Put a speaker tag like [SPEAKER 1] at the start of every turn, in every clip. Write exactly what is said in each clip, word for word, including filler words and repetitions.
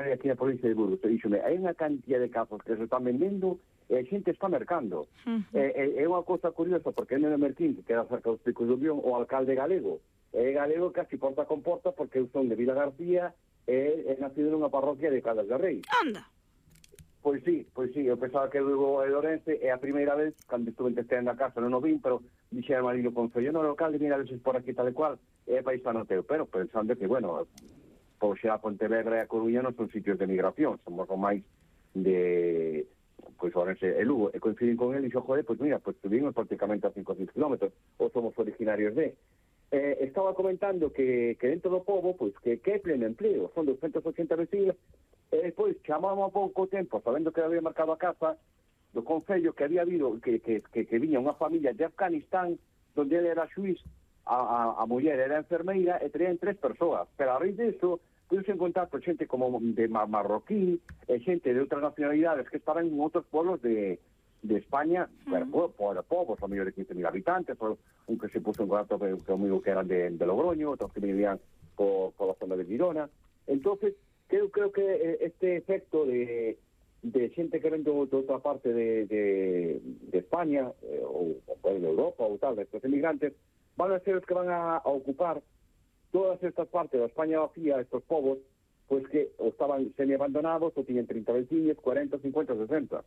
[SPEAKER 1] funcionario aquí na provincia de Burgos e díxome, hai unha cantidad de casos que se están vendendo e a xente está mercando. Uh -huh. É, é unha cosa curiosa, porque en el Merquín, que queda cerca dos Picos do Bión, o alcalde galego, é galego casi porta con porta porque eu son de Vila García e é nacido nunha parroquia de Caldas de Rei.
[SPEAKER 2] Anda!
[SPEAKER 1] Pois sí, pois sí, eu pensaba que Lugo e Lorense é a primeira vez, cando estuve en Testén na casa, non o vim, pero dixera Marino Concello, non, o alcalde, mira, veces por aquí tal e cual, é paisano teu, pero pensando que, bueno, por xa Pontevedra e a Coruña non son sitios de migración, somos o máis de, pois, Orense e Lugo, e coinciden con ele, e dixo, joder, pois mira, pois tuvimos prácticamente a cinco ou seis kilómetros, ou somos originarios de... Eh, estaba comentando que, que dentro do pobo, pois, que, que é pleno empleo, son doscientos ochenta vecinos, e despois chamamos a pouco tempo, sabendo que había marcado a casa do Concello, que había habido, que, que, que, que viña unha familia de Afganistán, donde ele era xuiz, a, a, a muller era enfermeira, e traían tres persoas, pero a raíz disso, pude encontrar con xente como de marroquí, e xente de outras nacionalidades que estaban en outros pueblos de... de España, uh -huh. por povos, a mellor de quince mil habitantes, por un que se puso en contacto conmigo que eran de, de Logroño, outros que vivían por, por la zona de Girona. Entonces, creo, creo que este efecto de, de xente que ven de outra parte de, de, de España, eh, ou, ou de Europa, ou tal, de estos emigrantes, van a ser os que van a, a ocupar todas estas partes da España vacía, estos povos, pois que ou estaban semi-abandonados, ou tiñen treinta veciños, cuarenta, cincuenta, sesenta.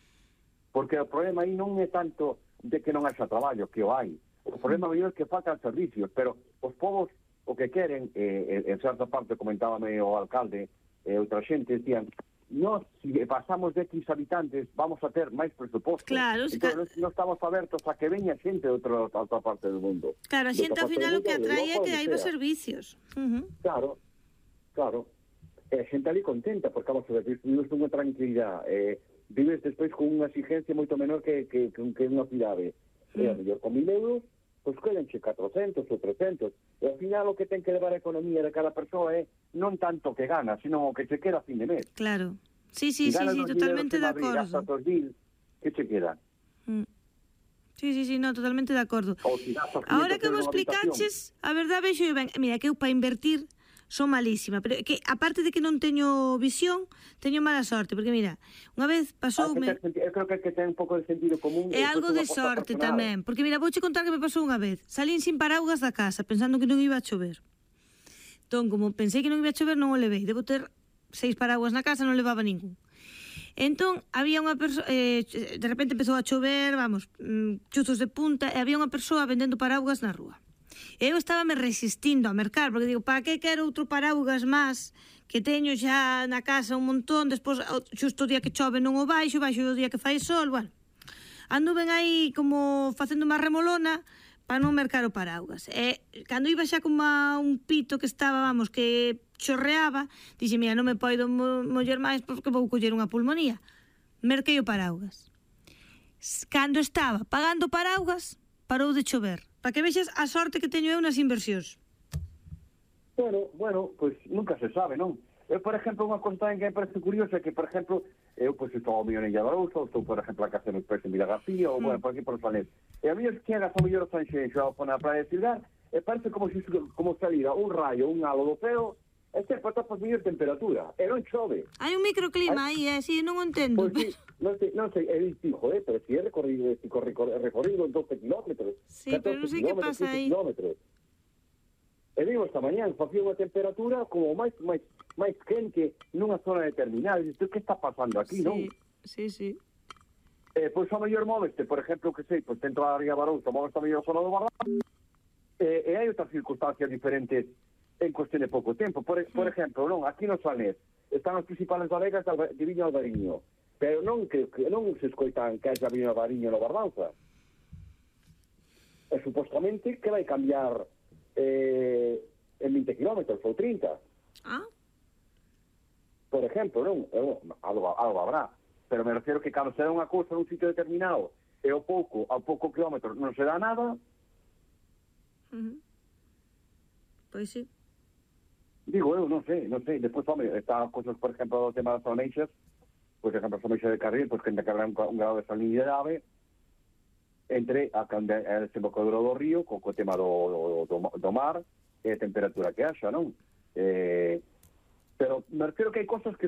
[SPEAKER 1] Porque o problema aí non é tanto de que non haxa traballo, que o hai. O problema é que faltan servicios, pero os povos o que queren, eh, en certa parte comentábame o alcalde e eh, outra xente, decían, nós, se pasamos de X habitantes, vamos a ter máis presuposto.
[SPEAKER 2] Claro,
[SPEAKER 1] entón, ca... non estamos abertos a que veña xente de outra, outra parte do mundo.
[SPEAKER 2] Claro, a xente ao final o que atrae é que hai servicios. Uh -huh.
[SPEAKER 1] Claro, claro. E a xente ali contenta, porque vamos a ver, vivimos unha tranquilidade, eh, vives despois con unha exigencia moito menor que, que, que, que unha cidade. Mm. E a mellor con mil euros, pois quedanche catrocentos ou trescentos. E ao final o que ten que levar a economía de cada persoa é non tanto que gana, sino o que se queda a fin de mes.
[SPEAKER 2] Claro. Sí, sí, sí, sí, totalmente de acordo.
[SPEAKER 1] Si ganas mil, que se queda?
[SPEAKER 2] Mm. Sí, sí, sí, no, totalmente de acordo. Ahora que me explicaches, a verdade vexo ben, mira, que eu para invertir son malísima, pero que aparte de que non teño visión, teño mala sorte, porque mira, unha vez pasoume...
[SPEAKER 1] Ah, eu creo que é que ten un pouco de sentido común.
[SPEAKER 2] É algo de sorte tamén, porque mira, vouche contar que me pasou unha vez. Salín sin paraguas da casa, pensando que non iba a chover. Entón, como pensei que non iba a chover, non o levei. Debo ter seis paraguas na casa, non levaba ningún. Entón, había unha persoa, eh, de repente empezou a chover, vamos, chuzos de punta, e había unha persoa vendendo paraguas na rúa. Eu estaba me resistindo a mercar, porque digo, para que quero outro paraugas máis, que teño xa na casa un montón, despois, xusto o día que chove non o baixo, baixo o día que fai sol, bueno. Ando ben aí como facendo unha remolona para non mercar o paraugas. E cando iba xa como a un pito que estaba, vamos, que chorreaba, dixe, mira, non me poido mo moller máis porque vou coller unha pulmonía. Merquei o paraugas. Cando estaba pagando paraugas, parou de chover. Para que vexas a sorte que teño eu nas inversións.
[SPEAKER 1] Bueno, bueno, pois pues, nunca se sabe, non? Eu, por exemplo, unha cosa tamén que me parece curiosa é que, por exemplo, eu, pois, pues, estou ao millón en Llabarousa, estou, por exemplo, a casa no Expreso en Vila García, ou, mm. bueno, por aquí por os Planés. E a mí es que hagas ao millón o Sanxenxo ao poner a praia de Silgar, e parece como se como salira un rayo, un halo do ceo, e se pata por mellor temperatura, e non chove.
[SPEAKER 2] Hai un microclima aí, eh, si, non o entendo.
[SPEAKER 1] Pois pues, sí, non sei, non sei, é dijo, eh, pero si é recorrido, si recorrido en doce kilómetros,
[SPEAKER 2] sí, pero non sei que pasa aí.
[SPEAKER 1] Kilómetros. E digo, esta mañán, facía unha temperatura como máis máis máis quente nunha zona determinada. Isto, que está pasando aquí,
[SPEAKER 2] sí,
[SPEAKER 1] non?
[SPEAKER 2] Sí, sí.
[SPEAKER 1] Eh, pois, a mellor móveste, por exemplo, que sei, pois, dentro da Ría Barousa, móveste a mellor zona do Barranco, eh, e hai outras circunstancias diferentes en cuestión de pouco tempo. Por, por exemplo, non, aquí no Salnés están as principales bodegas de viño Albariño, pero non que, que non se escoitan que haxa viño Albariño no Barbanza. E supostamente que vai cambiar eh, en vinte kilómetros ou trinta.
[SPEAKER 2] Ah?
[SPEAKER 1] Por exemplo, non? Eh, algo, algo habrá. Pero me refiero que cando se dá unha cousa nun sitio determinado e ao pouco, ao pouco kilómetros non se dá nada.
[SPEAKER 2] Uh -huh. Pois sí.
[SPEAKER 1] Digo eu, non sei, non sei. Despois, home, está cosas, por exemplo, o tema das soneixas, pois, por exemplo, a sonexa de carril, pois, que ten que haber un, un grado de salinidade entre a, a desembocadura do río, co, co tema do, do, do mar, e a temperatura que haxa, non? Eh, pero me refiero que hai cosas que